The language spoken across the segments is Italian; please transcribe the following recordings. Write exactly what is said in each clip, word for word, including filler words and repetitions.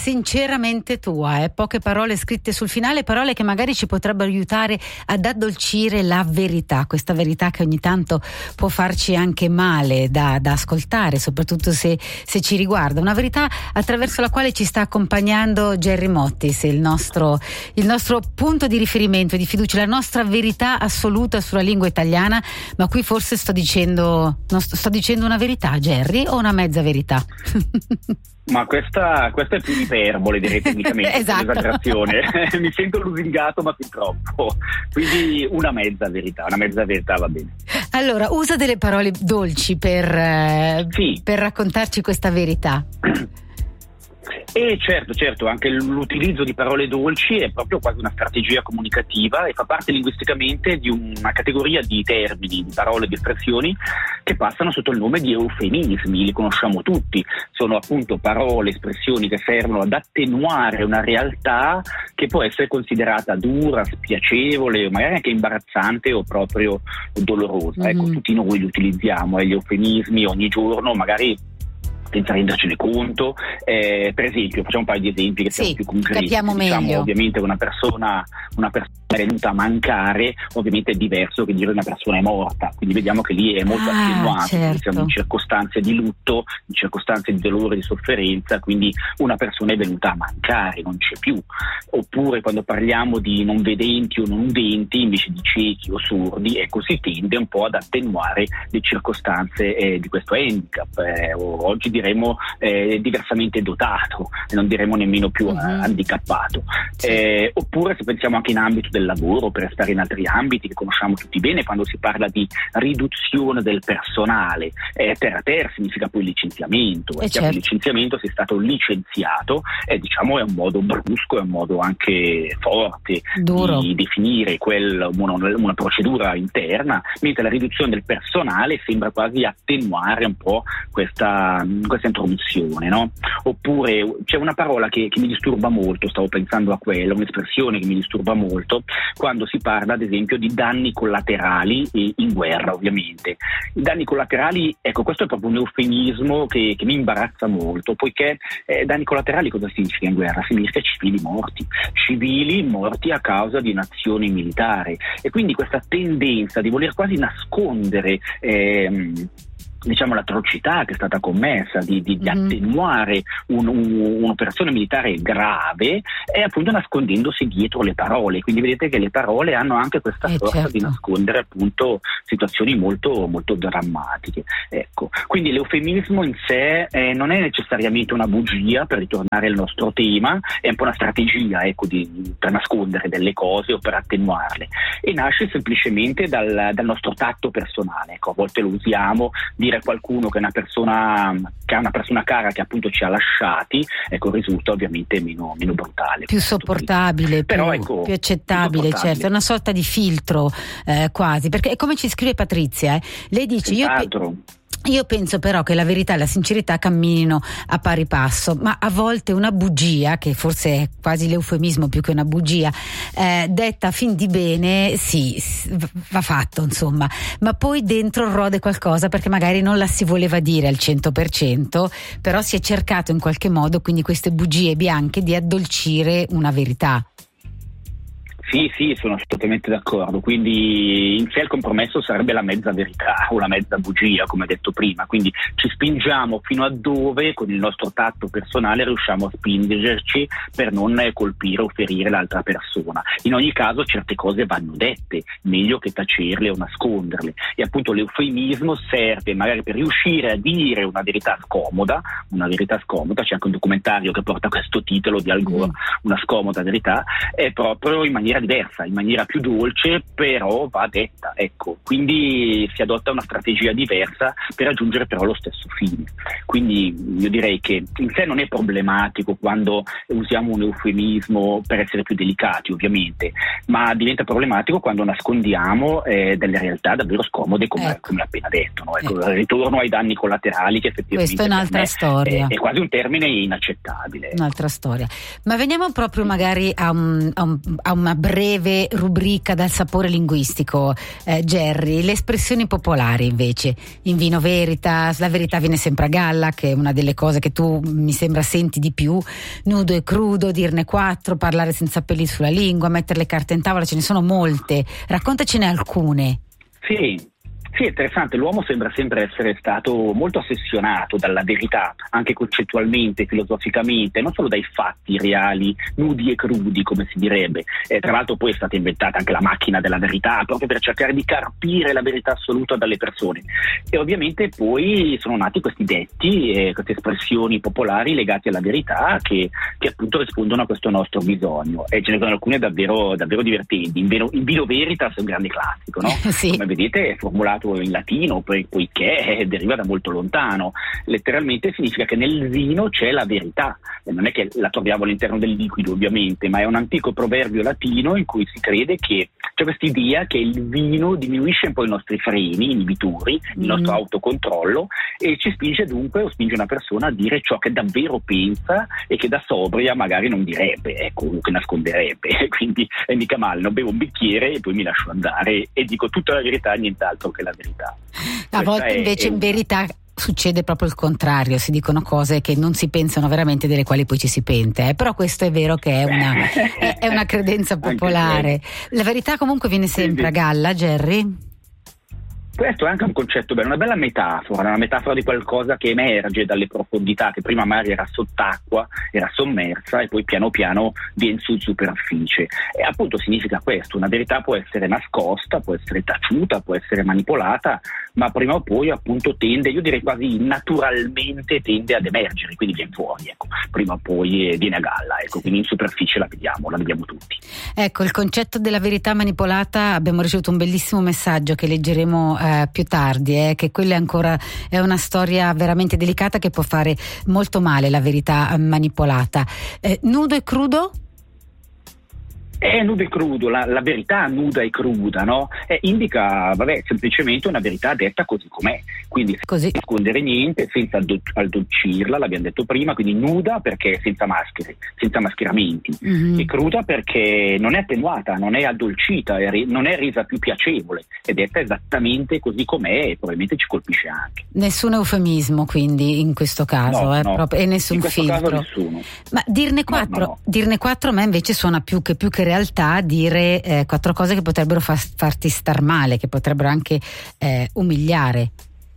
sinceramente tua, eh? Poche parole scritte sul finale, parole che magari ci potrebbero aiutare ad addolcire la verità, questa verità che ogni tanto può farci anche male da, da ascoltare, soprattutto se, se ci riguarda, una verità attraverso la quale ci sta accompagnando Gerry Mottis, il nostro, il nostro punto di riferimento, di fiducia, la nostra verità assoluta sulla lingua italiana. Ma qui forse sto dicendo, non sto, sto dicendo una verità, Gerry, o una mezza verità? Ma questa, questa è più iperbole, direi tecnicamente, esatto. Esagerazione. Mi sento lusingato, ma fin troppo. Quindi una mezza verità, una mezza verità va bene. Allora, usa delle parole dolci per, eh, sì. per raccontarci questa verità. E certo, certo, anche l'utilizzo di parole dolci è proprio quasi una strategia comunicativa e fa parte linguisticamente di una categoria di termini, di parole, di espressioni che passano sotto il nome di eufemismi, li conosciamo tutti, sono appunto parole, espressioni che servono ad attenuare una realtà che può essere considerata dura, spiacevole, magari anche imbarazzante o proprio dolorosa. Mm-hmm. Ecco, tutti noi li utilizziamo, eh, gli eufemismi ogni giorno, magari senza rendercene conto. Eh, per esempio, facciamo un paio di esempi che siano sì, più concreti. Capiamo diciamo, meglio. Ovviamente una persona, una persona è venuta a mancare, ovviamente è diverso che dire una persona è morta, quindi vediamo che lì è molto ah, attenuato, certo. siamo in circostanze di lutto, in circostanze di dolore, di sofferenza, quindi una persona è venuta a mancare, non c'è più. Oppure quando parliamo di non vedenti o non udenti invece di ciechi o sordi, ecco, si tende un po' ad attenuare le circostanze eh, di questo handicap. Eh, oggi diremo eh, diversamente dotato, e non diremo nemmeno più uh-huh. eh, handicappato. Sì. Eh, oppure se pensiamo anche in ambito del lavoro, per stare in altri ambiti che conosciamo tutti bene, quando si parla di riduzione del personale, eh, terra a terra significa poi licenziamento, e certo. Il licenziamento, se è stato licenziato, eh, diciamo è un modo brusco, è un modo anche forte Duro. Di definire quel, una, una procedura interna, mentre la riduzione del personale sembra quasi attenuare un po' questa, questa introduzione, no? Oppure c'è una parola che, che mi disturba molto, stavo pensando a quella, un'espressione che mi disturba molto quando si parla ad esempio di danni collaterali in guerra, ovviamente. I danni collaterali, ecco, questo è proprio un eufemismo che, che mi imbarazza molto, poiché eh, danni collaterali cosa significa in guerra? Significa civili morti, civili morti a causa di un'azione militare, e quindi questa tendenza di voler quasi nascondere ehm, diciamo l'atrocità che è stata commessa, di, di, di mm-hmm. attenuare un, un, un'operazione militare grave, è appunto nascondendosi dietro le parole. Quindi vedete che le parole hanno anche questa eh, forza certo. di nascondere appunto situazioni molto, molto drammatiche. Ecco, quindi l'eufemismo in sé eh, non è necessariamente una bugia, per ritornare al nostro tema, è un po' una strategia, ecco, di, per nascondere delle cose o per attenuarle, e nasce semplicemente dal, dal nostro tatto personale. Ecco, a volte lo usiamo, dire a qualcuno che è una persona che ha una persona cara che appunto ci ha lasciati, ecco, risulta ovviamente meno, meno brutale, più sopportabile, più, Però, ecco, più accettabile, più certo, è una sorta di filtro eh, quasi, perché come ci scrive Patrizia, eh, lei dice io pe- Io penso però che la verità e la sincerità camminino a pari passo, ma a volte una bugia, che forse è quasi l'eufemismo più che una bugia, eh, detta a fin di bene, sì, va fatto insomma, ma poi dentro rode qualcosa, perché magari non la si voleva dire al cento per cento, però si è cercato in qualche modo, quindi queste bugie bianche, di addolcire una verità. Sì, sì, sono assolutamente d'accordo, quindi in sé il compromesso sarebbe la mezza verità o la mezza bugia, come detto prima, quindi ci spingiamo fino a dove con il nostro tatto personale riusciamo a spingerci per non colpire o ferire l'altra persona. In ogni caso certe cose vanno dette, meglio che tacerle o nasconderle, e appunto l'eufemismo serve magari per riuscire a dire una verità scomoda, una verità scomoda, c'è anche un documentario che porta questo titolo di Al Gore, mm. Una scomoda verità, è proprio in maniera diversa, in maniera più dolce, però va detta, ecco, quindi si adotta una strategia diversa per raggiungere però lo stesso fine. Quindi io direi che in sé non è problematico quando usiamo un eufemismo per essere più delicati, ovviamente, ma diventa problematico quando nascondiamo eh, delle realtà davvero scomode, come, ecco. come appena detto, no? Ecco, ecco. Ritorno ai danni collaterali, che effettivamente questa è un'altra storia, è, è quasi un termine inaccettabile. Un'altra storia. Ma veniamo proprio magari a, un, a, un, a una breve breve rubrica dal sapore linguistico, eh, Gerry. Le espressioni popolari invece, in vino veritas, la verità viene sempre a galla, che è una delle cose che tu mi sembra senti di più, nudo e crudo, dirne quattro, parlare senza peli sulla lingua, mettere le carte in tavola, ce ne sono molte, raccontacene alcune. Sì. Sì, è interessante, l'uomo sembra sempre essere stato molto ossessionato dalla verità, anche concettualmente, filosoficamente, non solo dai fatti reali, nudi e crudi, come si direbbe. Eh, tra l'altro poi è stata inventata anche la macchina della verità, proprio per cercare di carpire la verità assoluta dalle persone. E ovviamente poi sono nati questi detti, eh, queste espressioni popolari legate alla verità che, che appunto rispondono a questo nostro bisogno. E ce ne sono alcune davvero, davvero divertenti. In vino, in vino veritas è un grande classico, no? Sì. Come vedete è formulato in latino, poiché deriva da molto lontano. Letteralmente significa che nel vino c'è la verità, e non è che la troviamo all'interno del liquido ovviamente, ma è un antico proverbio latino in cui si crede che c'è questa idea che il vino diminuisce un po' i nostri freni inibitori, mm. il nostro autocontrollo, e ci spinge dunque o spinge una persona a dire ciò che davvero pensa e che da sobria magari non direbbe, ecco, che nasconderebbe. Quindi è mica male, non bevo un bicchiere e poi mi lascio andare e dico tutta la verità e nient'altro che la verità. A volte è, invece è... in verità succede proprio il contrario, si dicono cose che non si pensano veramente, delle quali poi ci si pente, eh? Però questo è vero che è una, è, è una credenza popolare. La verità comunque viene sempre a galla, Gerry? Questo è anche un concetto bello, una bella metafora, una metafora di qualcosa che emerge dalle profondità, che prima magari era sott'acqua, era sommersa e poi piano piano viene su superficie. E appunto significa questo, una verità può essere nascosta, può essere taciuta, può essere manipolata, ma prima o poi appunto tende, io direi quasi naturalmente tende ad emergere, quindi viene fuori, ecco, prima o poi viene a galla, ecco, quindi in superficie la vediamo, la vediamo tutti. Ecco, il concetto della verità manipolata, abbiamo ricevuto un bellissimo messaggio che leggeremo Eh, più tardi, eh, che quella è ancora è una storia veramente delicata che può fare molto male, la verità manipolata. Eh, nudo e crudo? È nudo e crudo, la, la verità nuda e cruda, no? Eh, indica, vabbè, semplicemente una verità detta così com'è, quindi così. senza nascondere niente, senza addolcirla, l'abbiamo detto prima, quindi nuda perché senza maschere, senza mascheramenti, mm-hmm. e cruda perché non è attenuata, non è addolcita, è re, non è resa più piacevole, è detta esattamente così com'è e probabilmente ci colpisce anche. Nessun eufemismo quindi in questo caso, no, eh, no. proprio, e nessun in questo filtro. Caso nessuno. Ma dirne quattro, no, no, no. dirne quattro a me invece suona più che più che realtà dire eh, quattro cose che potrebbero far, farti star male, che potrebbero anche eh, umiliare.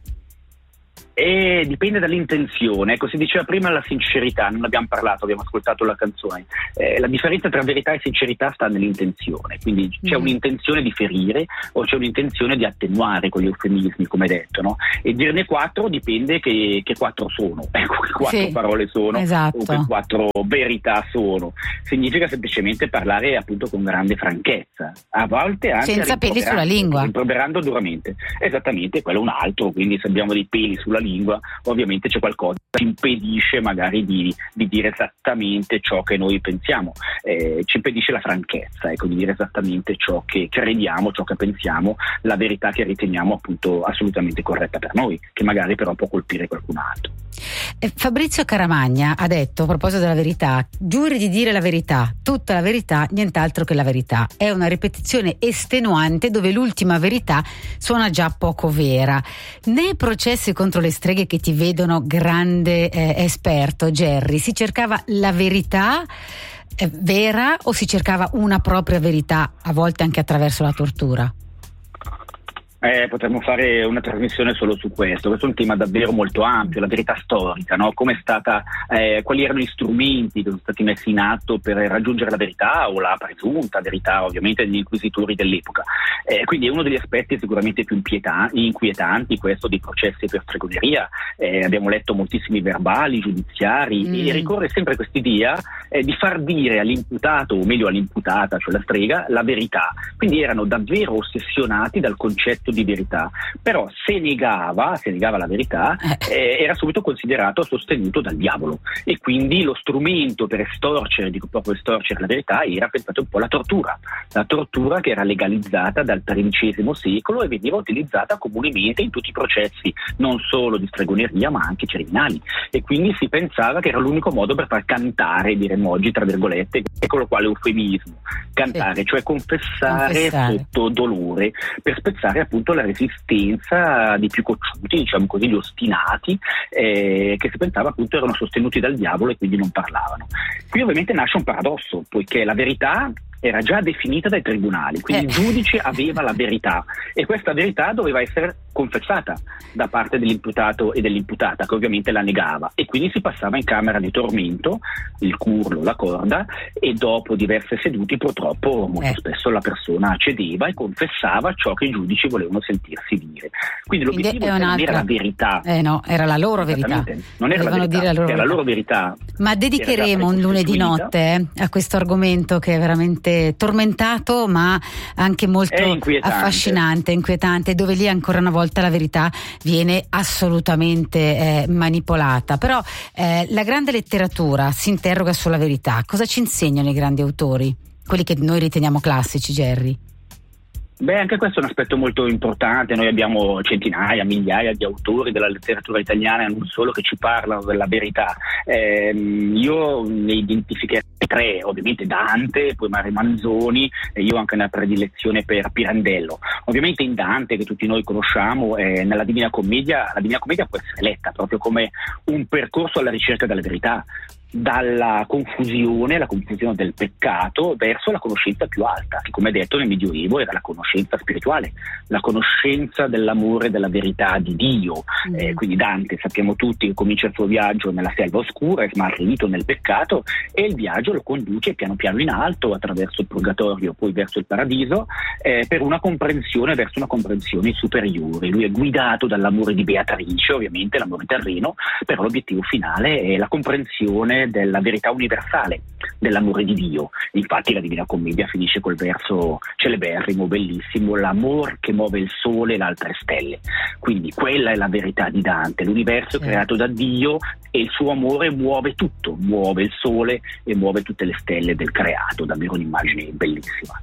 E dipende dall'intenzione, ecco, si diceva prima la sincerità, non abbiamo parlato, abbiamo ascoltato la canzone, eh, la differenza tra verità e sincerità sta nell'intenzione, quindi c'è mm. un'intenzione di ferire o c'è un'intenzione di attenuare con gli eufemismi, come detto, no? E dirne quattro dipende che, che quattro sono, ecco, che quattro sì, parole sono, esatto. o che quattro verità sono. Significa semplicemente parlare appunto con grande franchezza, a volte anche senza peli sulla lingua, rimproverando duramente. Esattamente, quello è un altro, quindi se abbiamo dei peli sulla lingua, ovviamente c'è qualcosa che impedisce magari di, di dire esattamente ciò che noi pensiamo, eh, ci impedisce la franchezza, ecco, di dire esattamente ciò che crediamo, ciò che pensiamo, la verità che riteniamo appunto assolutamente corretta per noi, che magari però può colpire qualcun altro. Eh, Fabrizio Caramagna ha detto, a proposito della verità: giuri di dire la verità, tutta la verità, nient'altro che la verità. È una ripetizione estenuante dove l'ultima verità suona già poco vera. Nei processi contro le streghe che ti vedono grande eh, esperto, Gerry, si cercava la verità eh, vera o si cercava una propria verità, a volte anche attraverso la tortura? Eh, potremmo fare una trasmissione solo su questo. Questo è un tema davvero molto ampio, la verità storica, no? Come è stata, eh, quali erano gli strumenti che sono stati messi in atto per raggiungere la verità o la presunta verità, ovviamente, degli inquisitori dell'epoca. Eh, quindi è uno degli aspetti sicuramente più inquietanti, questo dei processi per stregoneria. Eh, abbiamo letto moltissimi verbali giudiziari mm. e ricorre sempre quest'idea eh, di far dire all'imputato, o meglio all'imputata, cioè la strega, la verità. Quindi erano davvero ossessionati dal concetto posto di verità, però se negava, se negava la verità eh, era subito considerato sostenuto dal diavolo, e quindi lo strumento per estorcere, dico proprio estorcere la verità, era pensato un po' la tortura, la tortura che era legalizzata dal tredicesimo secolo e veniva utilizzata comunemente in tutti i processi, non solo di stregoneria ma anche criminali, e quindi si pensava che era l'unico modo per far cantare, diremmo oggi tra virgolette, eccolo quale eufemismo, cantare, sì. Cioè confessare, confessare sotto dolore, per spezzare appunto la resistenza di più cocciuti, diciamo così, gli ostinati, eh, che si pensava appunto erano sostenuti dal diavolo e quindi non parlavano. Qui ovviamente nasce un paradosso, poiché la verità era già definita dai tribunali, quindi eh. il giudice aveva la verità e questa verità doveva essere confessata da parte dell'imputato e dell'imputata, che ovviamente la negava, e quindi si passava in camera di tormento, il curlo, la corda, e dopo diverse sedute purtroppo molto eh. spesso la persona cedeva e confessava ciò che i giudici volevano sentirsi dire. Quindi l'obiettivo quindi non era la verità, eh no, era la loro verità, non era la verità, dire la loro, era la loro verità. Ma dedicheremo un lunedì notte eh, a questo argomento che è veramente tormentato ma anche molto inquietante. affascinante, inquietante, dove lì ancora una volta la verità viene assolutamente eh, manipolata. Però eh, la grande letteratura si interroga sulla verità. Cosa ci insegnano i grandi autori, quelli che noi riteniamo classici, Gerry? Beh, anche questo è un aspetto molto importante. Noi abbiamo centinaia, migliaia di autori della letteratura italiana e non solo che ci parlano della verità. Eh, io ne identificherei tre, ovviamente Dante, poi Mario Manzoni, e io ho anche una predilezione per Pirandello. Ovviamente in Dante, che tutti noi conosciamo, eh, nella Divina Commedia, la Divina Commedia può essere letta proprio come un percorso alla ricerca della verità, dalla confusione, la confusione del peccato verso la conoscenza più alta, che come detto nel Medioevo era la conoscenza spirituale, la conoscenza dell'amore, della verità di Dio. Mm. Eh, quindi Dante, sappiamo tutti che comincia il suo viaggio nella selva oscura, è smarrito nel peccato, e il viaggio lo conduce piano piano in alto attraverso il purgatorio, poi verso il paradiso, eh, per una comprensione, verso una comprensione superiore. Lui è guidato dall'amore di Beatrice, ovviamente l'amore terreno, però l'obiettivo finale è la comprensione della verità universale dell'amore di Dio. Infatti la Divina Commedia finisce col verso celeberrimo, bellissimo: l'amor che muove il sole e le altre stelle. Quindi quella è la verità di Dante, l'universo sì. creato da Dio, e il suo amore muove tutto, muove il sole e muove tutte le stelle del creato. Davvero un'immagine bellissima.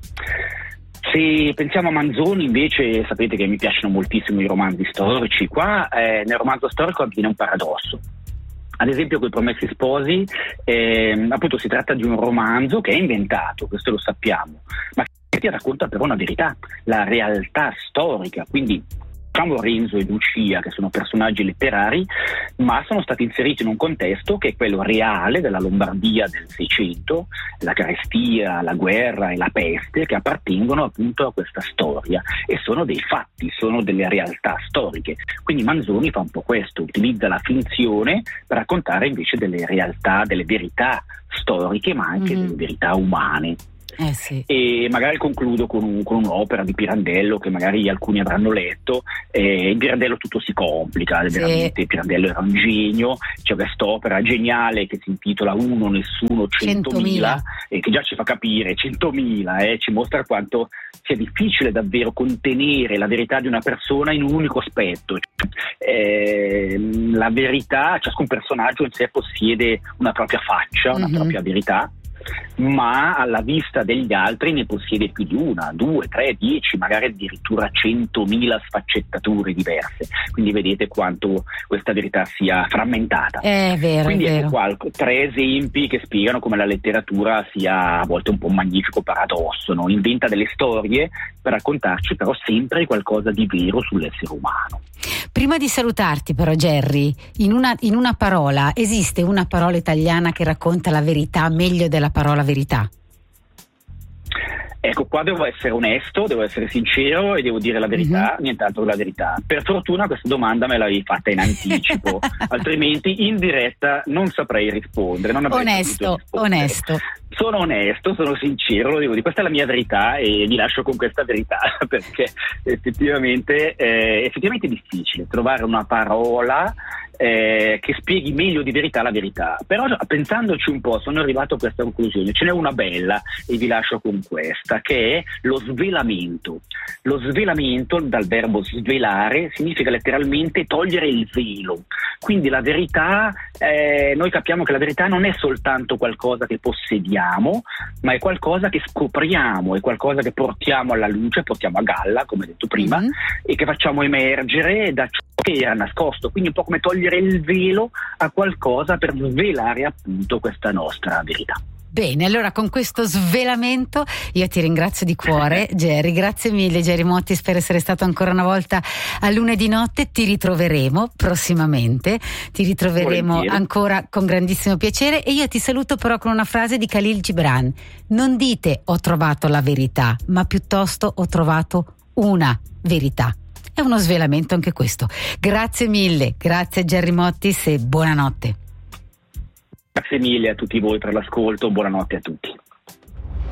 Se pensiamo a Manzoni, invece, sapete che mi piacciono moltissimo i romanzi storici. Qua eh, nel romanzo storico avviene un paradosso. Ad esempio con i Promessi Sposi, eh, appunto si tratta di un romanzo che è inventato, questo lo sappiamo, ma che racconta però una verità, la realtà storica. Quindi diciamo Renzo e Lucia, che sono personaggi letterari, ma sono stati inseriti in un contesto che è quello reale della Lombardia del Seicento, la carestia, la guerra e la peste, che appartengono appunto a questa storia e sono dei fatti, sono delle realtà storiche. Quindi Manzoni fa un po' questo, utilizza la finzione per raccontare invece delle realtà, delle verità storiche, ma anche mm-hmm. delle verità umane. Eh sì. E magari concludo con, un, con un'opera di Pirandello che magari alcuni avranno letto. Eh, in Pirandello tutto si complica, sì. veramente Pirandello era un genio. C'è quest'opera geniale che si intitola Uno, Nessuno, Centomila, e che già ci fa capire, centomila, eh, ci mostra quanto sia difficile davvero contenere la verità di una persona in un unico aspetto. Eh, la verità, ciascun personaggio in sé possiede una propria faccia, una mm-hmm. propria verità, ma alla vista degli altri ne possiede più di una, due, tre, dieci, magari addirittura centomila sfaccettature diverse. Quindi vedete quanto questa verità sia frammentata. È vero, Quindi è ecco vero. qua tre esempi che spiegano come la letteratura sia a volte un po' un magnifico paradosso, no? Inventa delle storie per raccontarci però sempre qualcosa di vero sull'essere umano. Prima di salutarti però, Gerry, in una, in una parola, esiste una parola italiana che racconta la verità meglio della parola verità? Ecco, qua devo essere onesto, devo essere sincero e devo dire la verità, mm-hmm. nient'altro che la verità. Per fortuna questa domanda me l'avevi fatta in anticipo, altrimenti in diretta non saprei rispondere. Non avrei onesto, rispondere. onesto. Sono onesto, sono sincero, lo dico, questa è la mia verità e vi lascio con questa verità, perché effettivamente, eh, effettivamente è difficile trovare una parola eh, che spieghi meglio di verità la verità. Però pensandoci un po' sono arrivato a questa conclusione. Ce n'è una bella e vi lascio con questa, che è lo svelamento. Lo svelamento, dal verbo svelare, significa letteralmente togliere il velo. Quindi la verità, eh, noi capiamo che la verità non è soltanto qualcosa che possediamo, ma è qualcosa che scopriamo, è qualcosa che portiamo alla luce, portiamo a galla, come detto prima, mm-hmm. e che facciamo emergere da ciò che era nascosto. Quindi un po' come togliere il velo a qualcosa per svelare appunto questa nostra verità. Bene, allora con questo svelamento io ti ringrazio di cuore, Gerry, grazie mille Gerry Mottis per essere stato ancora una volta a lunedì notte. Ti ritroveremo prossimamente, ti ritroveremo Volentieri. Ancora con grandissimo piacere, e io ti saluto però con una frase di Khalil Gibran: non dite ho trovato la verità, ma piuttosto ho trovato una verità. È uno svelamento anche questo. Grazie mille, grazie Gerry Mottis e buonanotte. Grazie mille a tutti voi per l'ascolto, buonanotte a tutti.